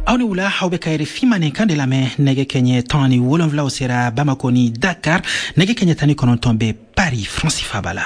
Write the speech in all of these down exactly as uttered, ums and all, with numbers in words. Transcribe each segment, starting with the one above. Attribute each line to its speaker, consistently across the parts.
Speaker 1: awni wula hawbe kayre fimane kandela me nege kenye tani wolonvla osera Bamako ni Dakar nege kenye tani konon tombe Paris Francis Fabala.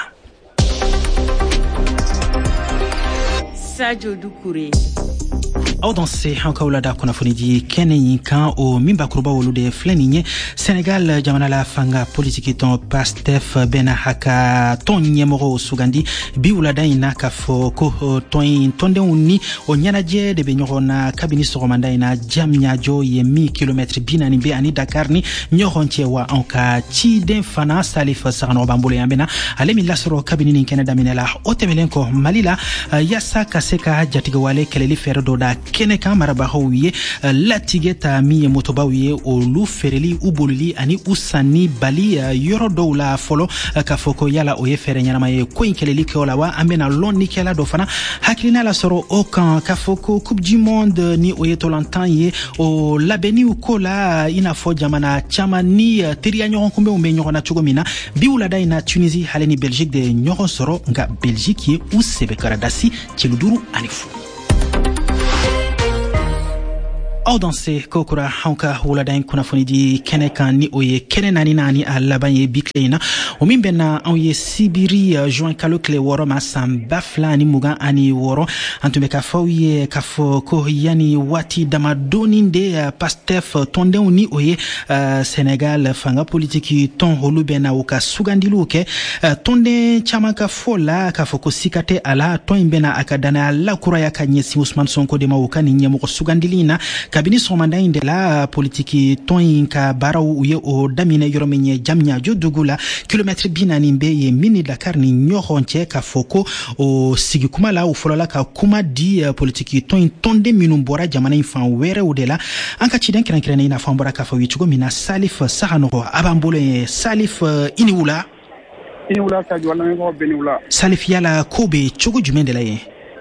Speaker 2: Sadio Doucouré.
Speaker 1: Aw danse hanka da kuna funidi kene kan o mimba kurba wolude fleninye Senegal jamana la fanga politiki ton Pastef bena haka ton nyemoro sugandi bi wulada ina kafo ko ton tonde uni o nyanaje de be nyona kabini soromanda ina jamnya jo ye mi kilometre binani be ani Dakar ni nyoronche wa anka ci den fana Salif Sarano bambole yambena alemi lasoro kabini ni kene daminela otemelenko malila yasa kaseka jatiga wale keleli ferdo da kene kan marabahawiye latigeta mi motobawiye o lu fereli ubolili ani usani bali yoro doula folo kafoko yala o yefere nyama ye ko inkeleli ke olawa amena lonni kela do fana hakilina la soro o kan kafoko coupe du monde ni o yetolantan ye o labeni u kola ina fo jamana chama ni teria nyoron kumbe o me nyorona chugomina biula da ina Tunisie haleni Belgique de nyoron soro nga Belgique ye u sebekara dasi chiluduru anifu. Aw danse kokura hanka wula dain kuna funidi kene kan ni oye kene nani nani alabanye biklena o mimbena an ye sibiri juin kalo kle woro ma samba flani muga ani woro antumbe ka fawiye ka fo ko yani wati damadoni de Pastef tonde oni oye uh, Senegal fanga politiki ton holubena o ka sugandilu ke uh, tonde chama ka fola ka fo ko sikate ala ton imbena akadana la kuraya ka nyesi Ousmane Sonko de mawuka ni nyemo ko sugandilina kabini somanda indela politiki ton ka baraw uye o damine yoromenye jamnya jodugula kilometre binani mbe ye mini Dakar ni nyoronche ka foko o sigi kuma la u folola ka kuma di uh, politiki ton tonde minumbora jamana infan were udela anka chiden kran kran ina fambora ka fawi chugo mina Salif Sarano abambole Salif uh, iniwula
Speaker 3: iniwula Sadio wala ngo beniwula
Speaker 1: Salif yala kobe chugo jumendela ye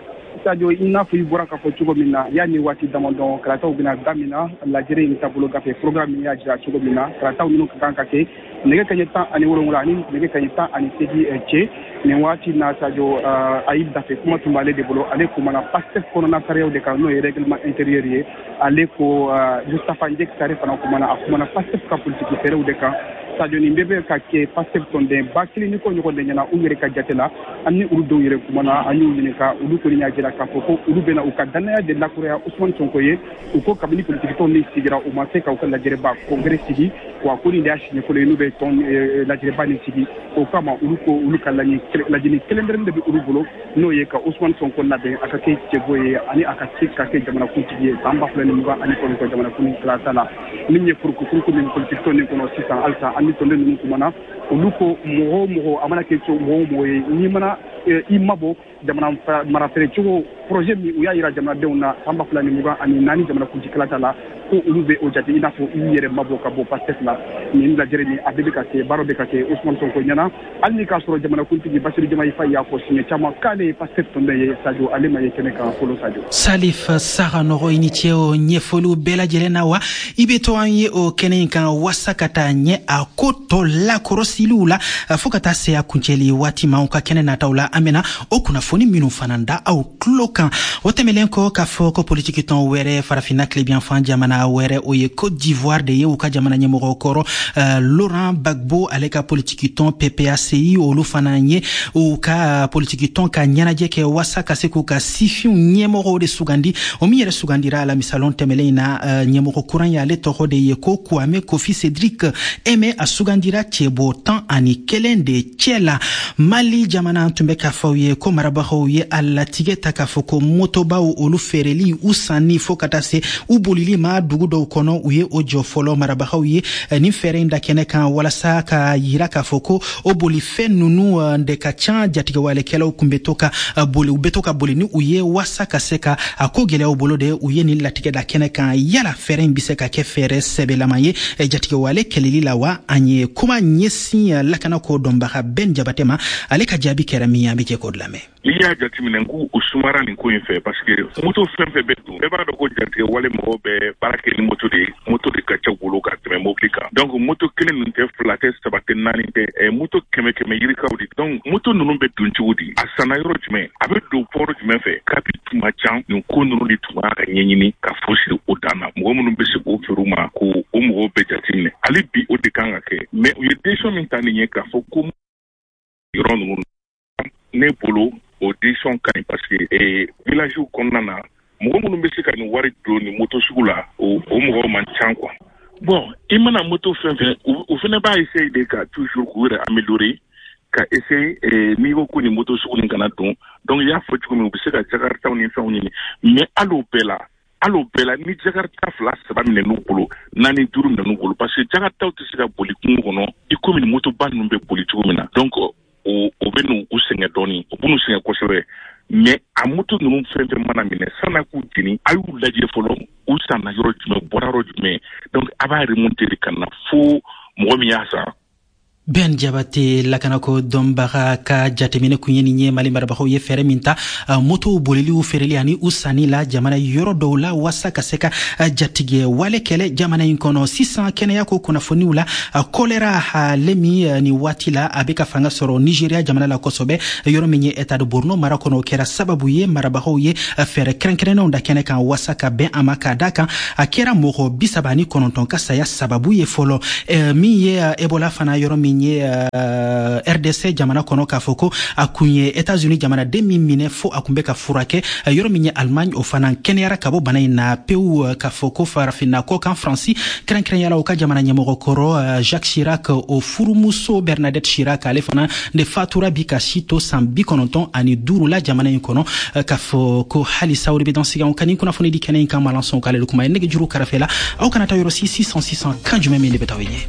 Speaker 3: Sadio ina fu ibora ka fo chugo minna yani wati damandon krata ubina damina la jere ni tabulo gafe programme ya jira chugo minna krata unu kanka ke nege kanye tan ani wolo ngulani nege kanye tan ani sedi che ni wati na Sadio aib dafe kuma tumbale de bolo ale kuma na Pastef kono na kariyo de ka no règlement intérieur ye ale ko Mustafa Njek tare fana kuma na kuma na Pastef ka politique fere de ka Sadio ni mbebe ka ke Pastef tonde bakili ni ko nyoko de nyana uyere ka jatela anni urudo yere kuma na anyu ni ka ulu ko ni ajira ka foko ulu bena ukadana ya de la Korea Ousmane Sonko ye uko kabini politique ton ni sigira o ma se ka ukala jere ba congrès sigi wa ko ni dashi ni ko le nube ton la jere ba ni sigi o kama ulu ko ulu kala ni la jini kelendere de ulu bolo no ye ka Ousmane Sonko na be aka ke jego ye ani aka ka ke jamana kunti ye tamba flani muga ani ko ko jamana kunti kala sala minye pour ko pour ko ni politique ton ni ko no six ans alta ani tonde ni ko mana ulu ko mo mo amana ke so mo mo ni mana imabo jamana mara fere chugo projet mi uya ira jamana deuna tamba flani muga ani nani jamana kunti kala sala ko ulu be o jati ina fo yere mabo ka bo Pastef la ni la jere ni abebe ka te baro be ka te Ousmane Sonko nyana alni ka soro jamana kunti gi Bassirou Diomaye Faye ya ko signé chama kale Pastef tonde ye Sadio alema ye kene ka folo Sadio
Speaker 1: Salif Sarano initié o nyefolu bela jelena wa ibeto anye o kene kan wasakata nye akoto la korosilula fokata se akuncheli wati maunka kene na taula amena okuna foni minu fananda au klokan otemelenko ka foko politiki ton were farafina klebian fan jamana were oye Côte d'Ivoire de ye uka jamana nyemoro koro uh, Laurent Gbagbo aleka politiki ton P P A C I olu fananye uka politiki ton ka nyanaje ke wasaka seku ka sifiu nyemoro de sugandi omiyere sugandira la misalon temelena uh, nyemoro kuran ya le toro de ye ko Kwame Kofi Cédric Aimé asugandira chebo tan ani kelende chela Mali jamana tumbe ka fawiye ko marabaho ye alla tigeta ka foko motoba olu fereli usani fokata se ubolili ma dugudo kono uye ojo folo marabaho ye ni ferenda kene kan wala sa ka yira ka foko oboli fenunu de ka chan jatiga wale kelo kumbetoka boli ubetoka boli ni uye wasa ka seka akogele obolo de uye ni latige da kene kan yala feren biseka ke fere sebela maye jatiga wale kelili lawa anye kuma nyesi lakana ko domba ben jabatema aleka jabi keramia ambe ke ko dlame
Speaker 2: iya jatimine ngu usumara ni ko infe parce que moto femfe betu e bara ko jate wale mo be barake ni moto de moto de ka chagulu ka teme moklika donc moto kelen nte flate sabate nani te e moto keme keme yiri ka udi donc moto nunu be dunchi udi asana yoro jume abe do poro jume fe kapi tuma chan ni ko nunu di tuma ka nyenyini ka fosi odana mo mo be se ko feruma ko o mo be jatimine ali bi o de kanga ke mais u yedesho mintani nye ka fo ko yoro nunu ne bolo audition kan parce que eh village u konnana mo mo be se ka ni wari do ni moto sugula o o mo man chan quoi bon imana moto fenfe o fene ba essayer de ka toujours courir améliorer ka essayer eh niveau ko ni moto sugula kana don donc ya faut que mo be se ka jakarta ni fa ni mais allo bela allo bela ni jakarta flas ba mi no bolo nani duru mi no bolo parce que jakarta o se ka boli kungo kono i ko mi moto ban no be boli tugumina donc o o benu usenge doni o bunu senge kosebe mais amuto nunu fente mana mine sana ku jini ayu laje folo usana yoro jume boraro jume donc aba remonter kana fo mo mi yasa
Speaker 1: Ben Jabate lakanako dombara ka jatemine kunyeni nye mali marabaho ye fere minta uh, moto bolili u fereli ani usani la jamana yoro dola wasa kaseka uh, jatige wale kele jamana inkono six cents kene yako kuna foniula uh, kolera uh, lemi uh, ni watila abeka fanga soro Nigeria jamana la kosobe uh, yoro menye eta de Borno marakono kera sababu ye marabaho ye uh, fere krenkrene onda kene kan wasa ka ben amaka daka uh, kera moro bisabani kononton kasaya sababu ye folo uh, mi ye uh, Ebola fana yoro menye Uh, R D C jamana kono ka foko akunye États-Unis jamana demi mine fo akumbe ka furake uh, yoro minye Allemagne o fana kenyara kabo bana ina peu uh, ka foko farafina ko kan France kren kren yala o ka jamana nyamoro koro uh, Jacques Chirac o furumuso Bernadette Chirac ale fana de fatura bika shito sambi kononton ani duru la jamana inkono uh, ka foko hali sauri be dans siga on kani kuna foni di kenen kan malanson kale lukuma nege juru karafela au kanata yoro six cents six cents kan jume mele betawenye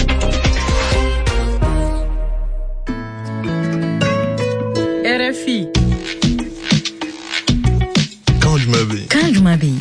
Speaker 4: R F I.
Speaker 5: Quand je m'habille.
Speaker 4: Quand je m'habille.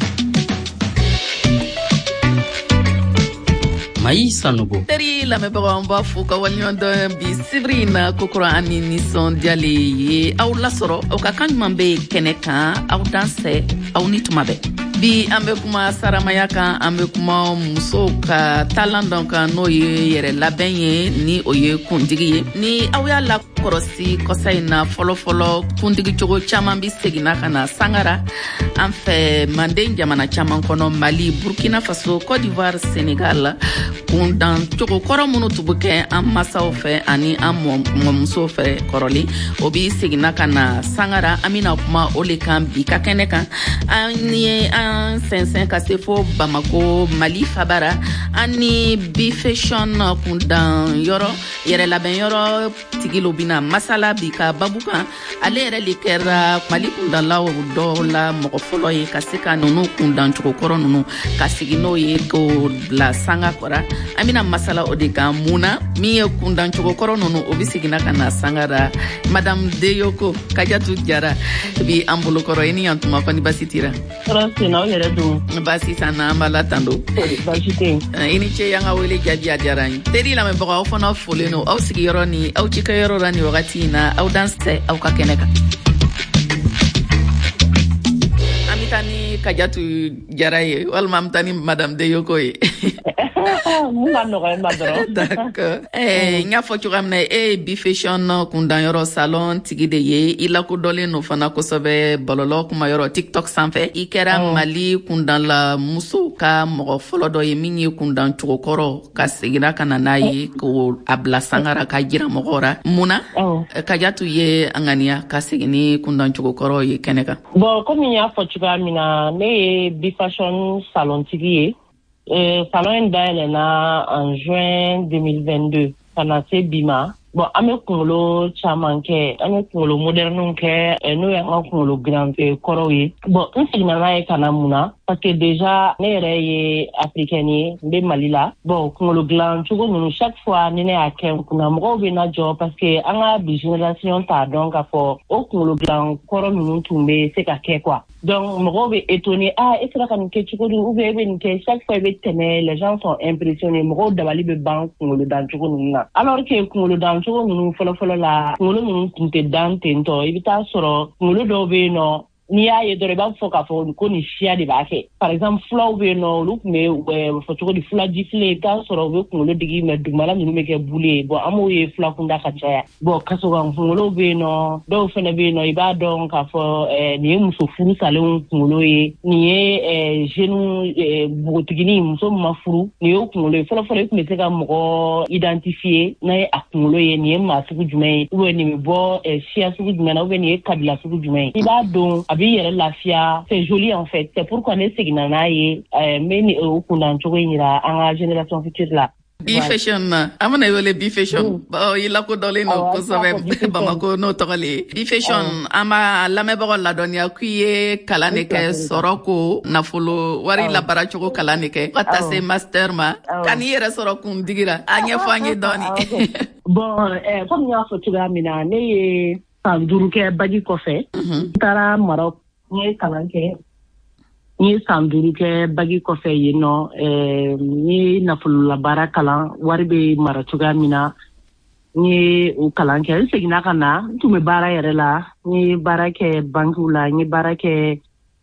Speaker 6: Maïssa Nogo.
Speaker 4: Teri la me bamba fuka walnyondo bi sibrina kokora ani nison diale ye au la soro au ka kanjumambe keneka au danse au nitumabe. Bi ambe kuma saramaya kan ambe kuma muso ka talent donc no ye yere labɛn ye ni o ye kundigi ye ni aw y'a la kɔrɔsi kɔsa in na fɔlɔ fɔlɔ kundigi cogo caman bi segina ka na sangara an fɛ manden jamana caman kɔnɔ Mali Burkina Faso Côte d'Ivoire Sénégal kundan cogo kɔrɔ minnu tun bɛ kɛ an masaw fɛ ani an mɔmusow fɛ kɔrɔlen o bi segina ka na sangara an bɛna kuma o le kan bi ka kɛnɛ kan an ye an sɛnsɛn ka se fo Bamako Mali Fabara ani bi fashion kundan yɔrɔ yɛrɛ labɛn yɔrɔ tigilo bina masala bi ka babu kan ale yɛrɛ le kɛra Mali kundanlaw dɔw la mɔgɔ fɔlɔ ye ka se ka nunu kundan cogo kɔrɔ nunu ka sigi n'o ye ko bila sanga kɔra an bɛna masala o de kan muna min ye kundan cogo kɔrɔ nunu o bi segina ka na sangara Madame Deyoko Kajatu Jara bi an bolokɔrɔ i ni yan tuma fɔ ni basi tira basi sana an b'a la tan don
Speaker 7: basi tɛ
Speaker 4: i ni ce y'an ka wele jaabi a diyara n ye teri lamɛnbagaw aw fana folen don aw sigiyɔrɔ ni aw cikɛyɔrɔ la ni wagati in na aw dan tɛ aw ka kɛnɛ kan an bɛ taa ni Kajatu Jara ye walima an bɛ taa ni Madame Deyoko ye
Speaker 7: mun ka nɔgɔ i ma dɔrɔn
Speaker 4: d'accord eh n y'a fɔ cogoya min na e ye bi fashion kundanyɔrɔ salon tigi de ye i lakodɔnlen no fana kosɛbɛ bɔlɔlɔ kumayɔrɔ TikTok sanfɛ i kɛra Mali kundanla muso ka mɔgɔ fɔlɔ dɔ ye min ye kundan cogo kɔrɔ ka seginna ka na n'a ye ko a bila sangara ka jira mɔgɔw ra munna Kajatu ye an ŋaniya ka segin ni kundan cogo kɔrɔ ye kɛnɛ kan
Speaker 7: bon komi n y'a fɔ cogoya min na ne ye bi fashion salon tigi ye Euh, salon in dayɛlɛna en juin deux mille vingt-deux ka na se bi ma bon an bɛ kunkolo caman kɛ an bɛ kunkolo modernew kɛ n'o ye an ka kunkolo dilan kɔrɔw ye bon n seginna n'a ye ka na mun na parce que déjà ne yɛrɛ ye africaine ye n bɛ Mali la bon kunkolo dilan cogo ninnu chaque fois ni ne y'a kɛ n kunna mɔgɔw bɛ na jɔ parce que an ka bi génération t'a dɔn k'a fɔ o kunkolo dilan kɔrɔ ninnu tun bɛ se ka kɛ quoi donc mɔgɔw bɛ étonné ah e sera ka nin kɛ cogo di ou bien e bɛ nin kɛ chaque fois i bɛ tɛmɛ les gens sont impressionnés mɔgɔw dabali bɛ ban kunkolo dan cogo ninnu na alors que kunkolo dan dancogo ninnu fɔlɔfɔlɔ la kunkolo ninnu tun tɛ dan ten tɔ i bɛ taa sɔrɔ kunkolo dɔw bɛ yen nɔ n'i y'a ye dɔrɔn i b'a fɔ k'a fɔ ko nin siya de b'a kɛ par exemple fulaw bɛ yen nɔ olu tun bɛ fɔ cogo di fulaji file i bɛ taa sɔrɔ u bɛ kunkolo digi mɛ dugumala ninnu bɛ kɛ bulu ye bon an b'o ye fula kunda ka caya bon kasokan kunkolo bɛ yen nɔ dɔw fana bɛ yen nɔ i b'a dɔn k'a fɔ nin ye muso furu salenw kunkolo ye nin ye jeune npogotigini muso min ma furu nin ye kunkolo ye fɔlɔfɔlɔ i tun bɛ se ka mɔgɔ identifier n'a ye a kunkolo ye nin ye maa sugu jumɛn ye ou bien nin bɛ bɔ siya sugu jumɛn na ou bien nin ye kabila sugu jumɛn ye i b'a dɔn a b'i yɛrɛ lafiya c'est joli en fait c'est pourquoi ne seginna n'a ye n bɛ ni o kundancogo in yira an ka génération future la
Speaker 4: B-Fashion na amana wele B-Fashion ba i lakodɔlen no kosɛbɛ Bamako n'o tɔgɔ le B-Fashion an b'a lamɛnbagaw ladɔnniya k'i ye kalan de kɛ sɔrɔ ko nafolo wari labara cogo kalan de kɛ ka taa se master ma ka n'i yɛrɛ sɔrɔ kundigira a ɲɛfɔ an ye dɔɔni
Speaker 7: bon comme n y'a fɔ cogoya min na ne ye san duuru kɛ bagi kɔfɛ n taara Maroc n ye kalan kɛ n ye san duuru kɛ bagi kɔfɛ yen nɔ n ye nafololabaara kalan wari bɛ mara cogoya min na n ye o kalan kɛ n seginna ka na n tun bɛ baara yɛrɛ la n ye baara kɛ bankiw la n ye baara kɛ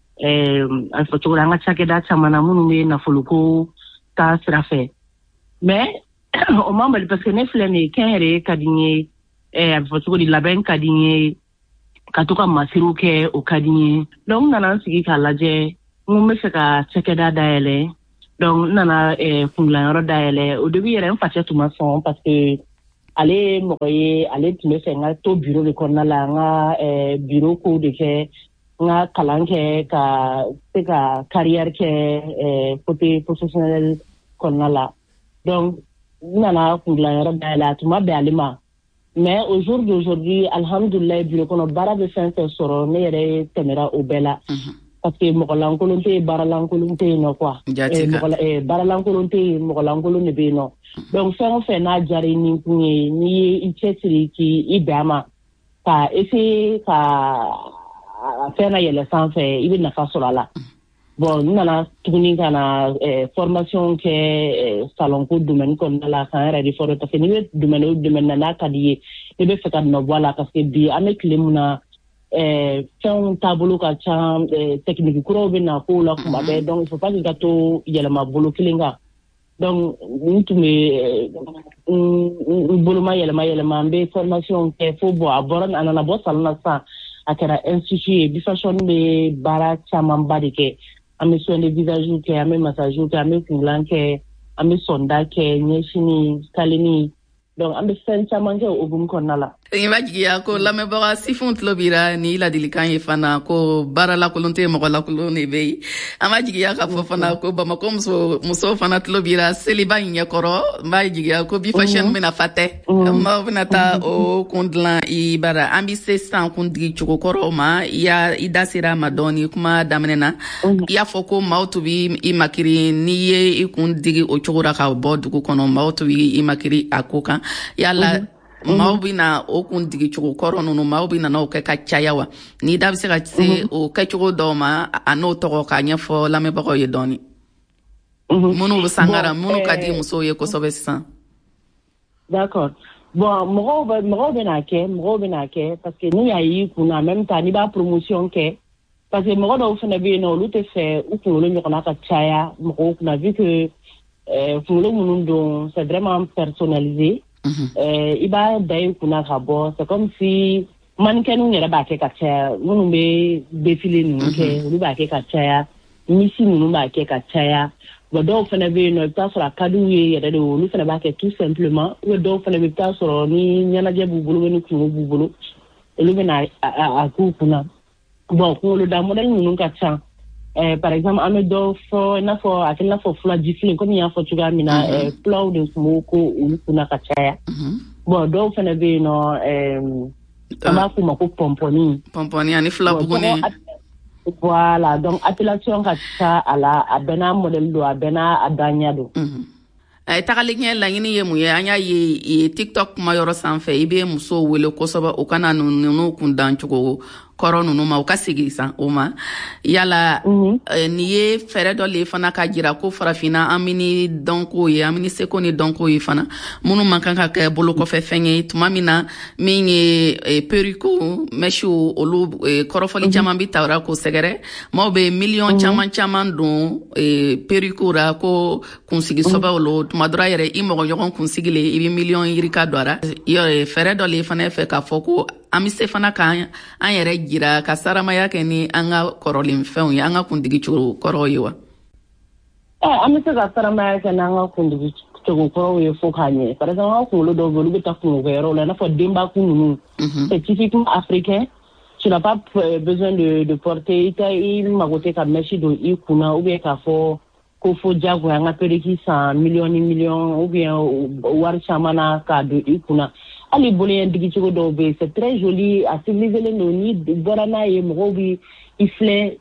Speaker 7: a fɔ cogo la an ka cakɛda caman na minnu bɛ nafoloko ta sira fɛ mais o ma bali parce que ne filɛ nin ye kɛnyɛrɛye ka di n ye a fɔ cogo di labɛn ka di n ye ka to ka masiriw kɛ o ka di n ye donc n nana n sigi k'a lajɛ n ko n bɛ fɛ ka cakɛda dayɛlɛ donc n nana kundilayɔrɔ dayɛlɛ au début yɛrɛ n facɛ tun ma sɔn parce que ale ye mɔgɔ ye ale tun bɛ fɛ n ka to bureau de kɔnɔna la n ka bureau kow de kɛ n ka kalan kɛ ka se ka carrière kɛ côté professionnel kɔnɔna la donc n nana kundilayɔrɔ dayɛlɛ a tun ma bɛn ale ma mais au jour d'aujourd'hui alhamdulilayi bureau kɔnɔ baara bɛ fɛn fɛn sɔrɔ ne yɛrɛ tɛmɛra o bɛɛ la parce que mɔgɔ lankolon tɛ yen baara lankolon tɛ yen nɔ quoi baara lankolon tɛ yen mɔgɔ lankolon de bɛ yen nɔ donc fɛn o fɛn n'a diyara i ni kun ye n'i ye i cɛsiri k'i bɛn a ma ka essayer ka fɛn na yɛlɛ sanfɛ i bɛ nafa sɔrɔ a la bon n nana tuguni ka na formation kɛ salonko domaine kɔnɔna la k'an yɛrɛ de fɔlɔ parce que n'i bɛ domaine o domaine na n'a ka di ye i bɛ fɛ ka nɔ bɔ a la parce que bi an bɛ tile mun na fɛnw taabolo ka ca technique kuraw bɛ na k'o la kuma bɛɛ donc il faut pas que ka to yɛlɛma bolo kelen kan donc n tun bɛ n boloma yɛlɛma yɛlɛma n bɛ formation kɛ fo bɔn a bɔra a nana bɔ salon na sisan a kɛra institut ye B-Fashion bɛ baara camanba de kɛ an bɛ soin de visage kɛ an bɛ massage kɛ an bɛ kungilan kɛ an bɛ sonda kɛ ɲɛsini scaling donc an bɛ fɛn caman kɛ o hukumu kɔnɔna la.
Speaker 4: I b'a jigiya ko lamɛnbaga sifinw tulo b'ira ni ladilikan ye fana ko baara lakolon tɛ mɔgɔ lakolon de bɛ yen an b'a jigiya k'a fɔ fana ko Bamako muso musow fana tulo b'ira seliba in ɲɛkɔrɔ n b'a jigiya ko B-Fashion bɛna fa tɛ maaw bɛna taa o kundilan i bara an bɛ se sisan kundigi cogo kɔrɔw ma i y'a i da sera a ma dɔɔni kuma daminɛ na i y'a fɔ ko maaw tun bɛ i makiri n'i ye i kundigi o cogo la ka bɔ dugu kɔnɔ maaw tun bɛ i makiri a ko kan yala maaw bɛ na o kundigi cogo kɔrɔ ninnu maaw bɛ na n'o kɛ ka caya wa ni da bɛ se ka se o kɛcogo dɔw ma a n'o tɔgɔ k'a ɲɛfɔ lamɛnbagaw ye dɔɔni minnu bɛ sangara minnu ka di musow ye kosɛbɛ sisan.
Speaker 7: d'accord bon mɔgɔw bɛ mɔgɔw bɛ n'a kɛ mɔgɔw bɛ n'a kɛ parce que n'u y'a y'i kunna en même temps n'i b'a promotion kɛ parce que mɔgɔ dɔw fana bɛ yen nɔ olu tɛ fɛ u kunkolo ɲɔgɔnna ka caya mɔgɔw kunna vu que kunkolo minnu don c'est vraiment personnalisé. I b'a da i kunna ka bɔ c'est comme si mannequin yɛrɛ b'a kɛ ka caya minnu bɛ défilé ninnu kɛ olu b'a kɛ ka caya misi ninnu b'a kɛ ka caya bon dɔw fana bɛ yen nɔ i bɛ taa sɔrɔ a ka d'u ye yɛrɛ de olu fana b'a kɛ tout simplement ou dɔw fana bɛ i bɛ taa sɔrɔ ni ɲɛnajɛ b'u bolo ni kungo b'u bolo olu bɛ na a k'u kunna bon kunkoloda modèle ninnu ka ca. Euh, par exemple, an bɛ dɔ fɔ i n'a fɔ a kɛ i n'a fɔ fulaji file komi n y'a fɔ cogoya min na fulaw de tun b'o ko olu kunna ka caya bon dɔw fana bɛ yen nɔ an b'a f'u ma ko pɔnpɔni
Speaker 4: pɔnpɔni ani filabuguni
Speaker 7: voilà donc appellation ka ca a la a bɛɛ n'a modèle don a bɛɛ n'a a daɲɛ don.
Speaker 4: A tagalen ɲɛ laɲini ye mun ye an y'a ye TikTok kuma yɔrɔ sanfɛ i bɛ musow wele kosɛbɛ o kana ninnu kundan cogo kɔrɔ nunu ma u ka segi san o ma yala ni ye fɛrɛ dɔ le fana ka jira ko farafina an mini dɔnko ye an mini seko ni dɔnko ye fana minnu man kan ka kɛ bolo kɔfɛ fɛn ye tuma min na min ye periko mɛsiw olu kɔrɔfɔli caman bi tawra ko sɛgɛrɛ maaw bɛ miliyɔn caman caman don periko ra ko kunsigi sɔbɛw lo tuma dɔra yɛrɛ i mɔgɔ ɲɔgɔn kunsigi le i bi miliyɔn yirika dɔ ra fɛrɛ dɔ le fana fɛ k'a fɔ ko an bɛ se fana k'an an yɛrɛ jira ka saramaya kɛ ni an ka kɔrɔlen fɛnw ye an ka kuntigi cogo kɔrɔw ye wa
Speaker 7: an bɛ se ka saramaya kɛ n'an ka kuntigi cogo kɔrɔw ye fo k'a ɲɛ par exemple an ka kunkolo dɔw bɛ olu bɛ taa kungokɛyɔrɔw la i n'a fɔ denbakun ninnu c'est typiquement africain tu n'as pas besoin de de porter i tɛ i mago tɛ ka mèche don i kunna ou bien k'a fɔ ko fo diyagoya an ka pereki san miliyɔn ni miliyɔn ou bien wari caman na k'a don i kunna hali boloɲɛ digicogo dɔw bɛ yen c'est très joli a civiliselen don ni bɔra n'a ye mɔgɔw bi i filɛ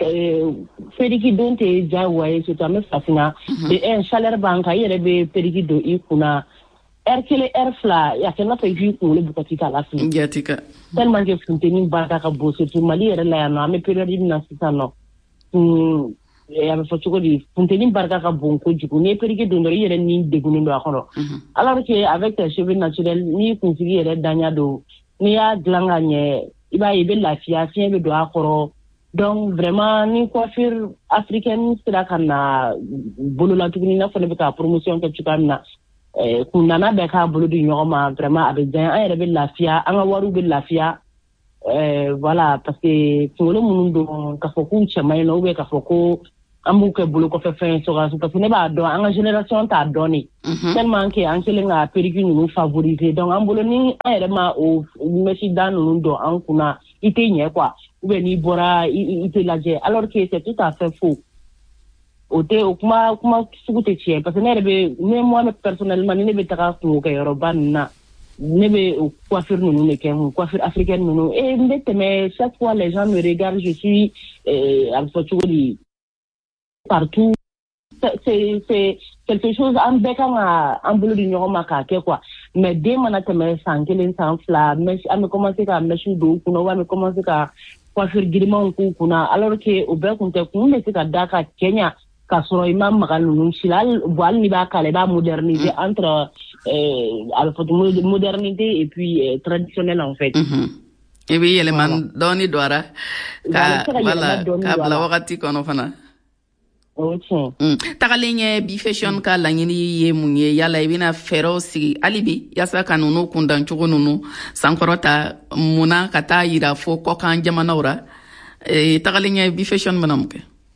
Speaker 7: periki don tɛ diyagoya ye surtout an bɛ farafinna de un chaleur b'an kan i yɛrɛ bɛ periki don i kunna heure kelen heure fila a kɛ n'a fɔ i k'i kunkolo bukati k'a lafili
Speaker 4: jatika
Speaker 7: tellement que funteni barika ka bon surtout Mali yɛrɛ la yan nɔ an bɛ période min na sisan nɔ a bɛ fɔ cogo di funteni barika ka bon kojugu n'i ye periki don dɔrɔn i yɛrɛ ni degunnen don a kɔrɔ alors que avec tes cheveux naturels n'i kunsigi yɛrɛ daɲa don n'i y'a dilan ka ɲɛ i b'a ye i bɛ lafiya fiɲɛ bɛ don a kɔrɔ donc vraiment ni coiffure africaine sera ka na bolola tuguni i n'a fɔ ne bɛ ka promotion kɛ cogoya min na kun nana bɛɛ k'a bolo di ɲɔgɔn ma vraiment a bɛ diya an yɛrɛ bɛ lafiya an ka wariw bɛ lafiya voilà parce que kunkolo minnu don k'a fɔ k'u cɛman ye nɔ ou bien k'a fɔ ko an b'u kɛ bolo kɔfɛ fɛn ye cogoya parce que ne b'a dɔn an ka génération t'a dɔn ne tellement que an kɛlen ka periki ninnu favoriser donc an bolo ni an yɛrɛ ma o mèche da ninnu dɔn an kunna i tɛ ɲɛ quoi ou bien n'i bɔra i tɛ lajɛ alors que c'est tout à fait faux o tɛ o kuma kuma sugu tɛ tiɲɛ parce que ne yɛrɛ bɛ ne moi personnellement ni ne bɛ taga kungokɛyɔrɔba ninnu na ne bɛ coiffure ninnu de kɛ coiffure africaine ninnu et n bɛ tɛmɛ chaque fois les gens me regardent je suis a bɛ fɔ cogo di partout c'est c'est quelque chose an bɛɛ kan ka an bolo di ɲɔgɔn ma k'a kɛ quoi mais den mana tɛmɛ san kelen san fila mèche an bɛ commencer ka mèche don u kunna ou bien an bɛ commencer ka coiffure girimanw k'u kunna alors que o bɛɛ kun tɛ kun bɛ se ka da ka kɛɲɛ k'a sɔrɔ i ma maga ninnu si la bon hali n'i b'a kala i b'a moderniser entre a bɛ fɔ cogo modernité et puis traditionnel en fait.
Speaker 4: i bɛ yɛlɛma dɔɔni don a ra ka wala k'a bila wagati kɔnɔ fana. tagalen ɲɛ bi fashion ka laɲini ye mun ye yala i bɛna fɛɛrɛw sigi hali bi yaasa ka ninnu kundancogo ninnu sankɔrɔta munna ka taa yira fo kɔkan jamanaw ra tagalen ɲɛ bi fashion bɛna mun kɛ.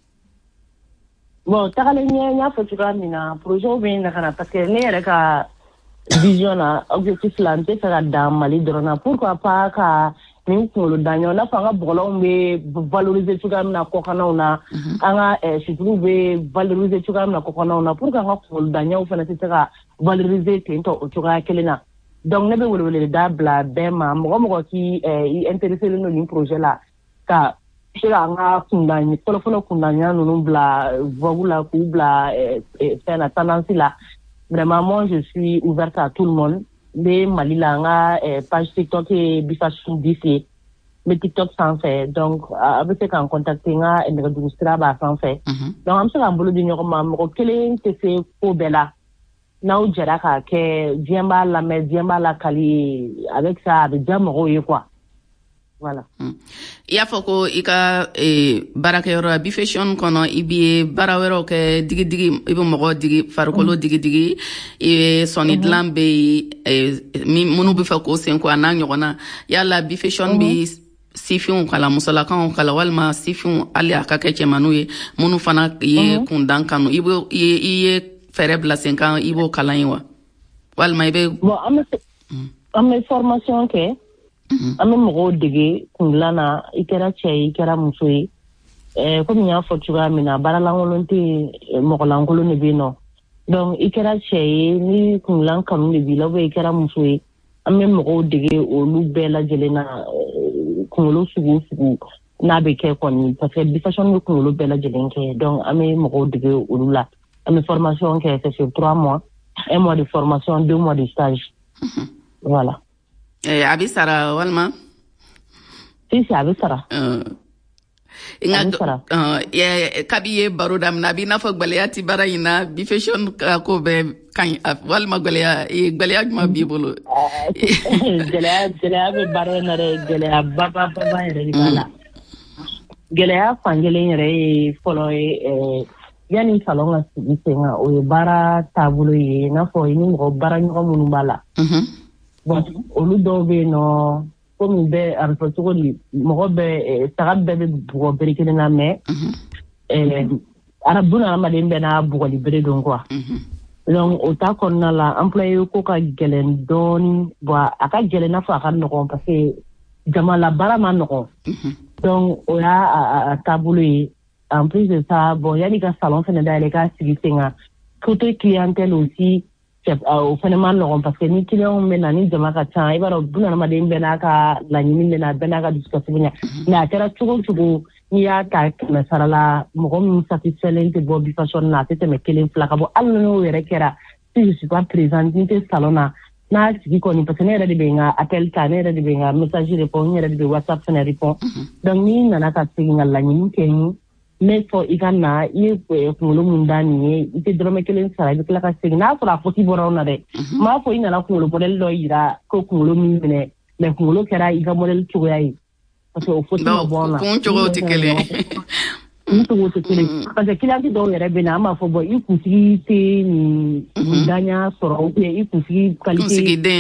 Speaker 7: bon tagalen ɲɛ n y'a fɔ cogoya min na projet bɛ na ka na parce que ne yɛrɛ ka vision na objectif la n tɛ fɛ ka dan Mali dɔrɔn na pourquoi pas ka nin kunkolo daɲɔ n'a fɔ an ka bɔgɔlanw bɛ valoriser cogoya min na kɔkannaw na an ka situluw bɛ valoriser cogoya min na kɔkannaw na pour que an ka kunkolo daɲɔw fana tɛ se ka valoriser ten tɔ o cogoya kelen na donc ne bɛ welewele da bila bɛɛ ma mɔgɔ mɔgɔ k'i i intéressé don nin projet la ka se ka an ka kundan fɔlɔfɔlɔ kundanɲa ninnu bila vogue la k'u bila fɛn na tendance la vraiment moi je suis ouverte à tout le monde. Be Mali la nga page TikTok et bifashion d'ici me TikTok sanfɛ donc a bɛ se k'an contacter nga nɛgɛjuru sira b'a sanfɛ donc an bɛ se k'an bolo di ɲɔgɔn ma mɔgɔ kelen tɛ se ko bɛɛ la n'aw jɛra k'a kɛ diɲɛ b'a lamɛn diɲɛ b'a lakali avec ça a bɛ diya mɔgɔw ye quoi voilà.
Speaker 4: i y'a fɔ ko i ka baarakɛyɔrɔ bi fashion kɔnɔ i bɛ baara wɛrɛw kɛ digidigi i bɛ mɔgɔ digi farikolo digidigi i bɛ sɔnni dilan bɛ yen minnu bɛ fɛ k'o sen ko a n'a ɲɔgɔnna yala bi fashion bɛ sifinw kala musolakaw kala walima sifinw hali a ka kɛ cɛmanninw ye minnu fana ye kundan kanu i bɛ i ye fɛɛrɛ bila sen kan i b'o kalan ye wa walima i bɛ.
Speaker 7: bon an bɛ an bɛ formation kɛ. an bɛ mɔgɔw dege kundilan na i kɛra cɛ ye i kɛra muso ye komi n y'a fɔ cogoya min na baara lankolon tɛ yen mɔgɔ lankolon de bɛ yen nɔ donc i kɛra cɛ ye ni kundilan kanu de b'i la ou bien i kɛra muso ye an bɛ mɔgɔw dege olu bɛɛ lajɛlen na kunkolo sugu o sugu n'a bɛ kɛ kɔni parce que bi fashion bɛ kunkolo bɛɛ lajɛlen kɛ donc an bɛ mɔgɔw dege olu la an bɛ formation kɛ c'est sur trois mois un mois de formation deux mois de stage voilà.
Speaker 4: a bɛ sara walima.
Speaker 7: si si a bɛ sara.
Speaker 4: Inga uh, ye kabi ye baro da na bi na fo gbaliya ti bara ina bi fashion ko be kan walma gbaliya e gbaliya ma bi bolo
Speaker 7: gbaliya gbaliya be baro na re gbaliya baba baba re bala gbaliya fangele re folo e yani salon la singa o bara tabulo ye na fo ni mo bara nyo munu bala mhm bon olu do be no comme be arfa to li mo be tarab be bo berikene na me eh arabuna ma dembe na bo li bere don quoi donc o ta konna la employé ko ka gelen don bo aka gelen na fa kan no parce que jama la bara ma no donc o ya tabulu en plus de ça bon yani ka salon fene da le ka sigi singa côté clientèle aussi au phénomène non parce que ni client men na ni jama ka tan e baro buna na made mbena ka la nyimi na bena ka discussion na tera chugo chugo ni ya ta na sarala mo ko mi satisfait de bo bi fashion na tete me kelen flaka bo allo no yere kera si je suis pas présent ni te salona na sigi ko ni parce que ne de benga appel ta ne de benga message répond ne de WhatsApp ne répond donc ni na na ka sigi la nyimi ken mais for igana ye kulo mundani ite drome kelen sara bi kala ka signa sura foti borona de ma fo ina la kulo model do ira ko kulo mi mene le kulo kera iga model chugo yayi parce que o foti mo bona
Speaker 4: ko chugo tikele
Speaker 7: ni to tikele parce que kilanti do yere bena ma fo bo iku sigi te ni mundanya soro o pe iku sigi qualité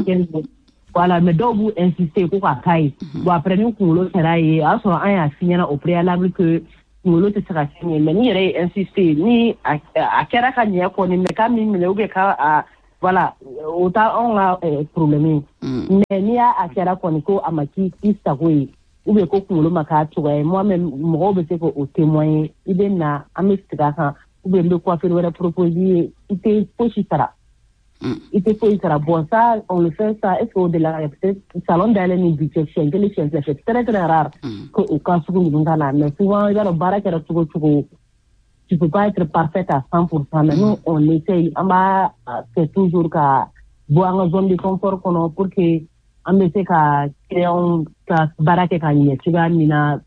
Speaker 7: voilà mais do bu insister ko ka kai bo après ni kulo kera yi a so an ya signana au préalable que ngolo te sera signé mais ni yere insister ni a kera ka nya ko ni me ka mi me ube ka voilà autant on a problème mais ni a kera ko ni ko amaki isa ko ube ko ngolo maka tuwa moi même mo be se ko au témoin ibe na amestika kan ube mbe ko faire wala proposer ite pochitara ite pochitara bon ça on le fait ça est-ce au de la peut-être salon d'aller ni budget chez les chez c'est très très rare que au cas où nous dans mais souvent il y a le baraka de tout tout tu peux pas être parfaite à cent pour cent mais nous on essaye on va c'est toujours qu'à boire en zone de confort qu'on pour que on essaie qu'à créer un baraka quand il y a tu vas mina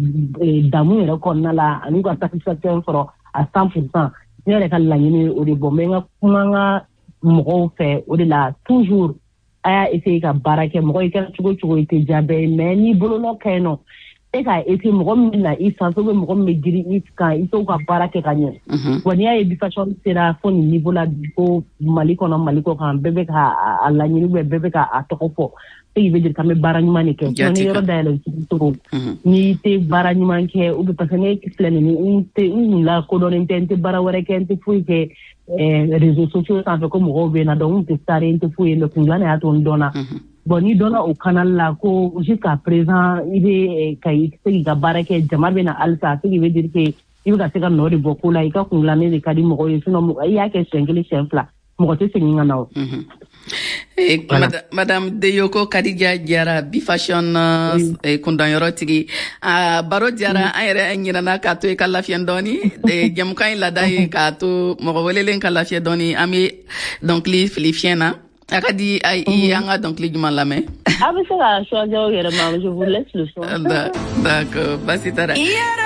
Speaker 7: d'amour qu'on a là on a satisfaction à cent pour cent il y a la ligne au début mais nga mo fait au de là toujours aya essayer ka baraka mo ko chugo chugo ite jabe mais ni bolo no kaino e ka ete mo na isa so mo me diri iska iso ka baraka kanye woni ya bi fashion sera fo ni niveau la ko maliko na maliko kan bebe ka ala ni bebe ka atoko e veut dire kame baranyuma ke ni yoro dale to ni te baranyuma ke u be pasane ki plene ni te ni la ko don intente bara wore ke ente fu ke réseaux sociaux ça fait comme robe na donc te stare ente fu le kungana ya to ndona bon ni dona au canal la ko jusqu'à présent il est kai te ga barake jama be na alsa ce qui veut dire que il va se ga no de beaucoup la ika kungana ne kadi mo ko sino mo ya ke sengeli chefla mo te singa na o
Speaker 4: Eh, voilà. Madame Deyoko Kadija Diara bi fashion uh, eh, kundanyoro tigi uh, baro Diara ayere nyina na kato e kalafien doni de jamkan la dai kato mo wolelen kalafien doni ami donc li filifiena akadi ay yanga donc li juma la mais
Speaker 7: ah mais ça choisir je vous laisse le choix
Speaker 4: d'accord basitara